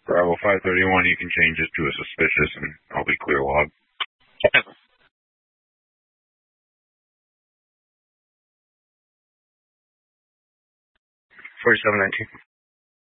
Bravo 531, you can change it to a suspicious and I'll be clear log. 4719.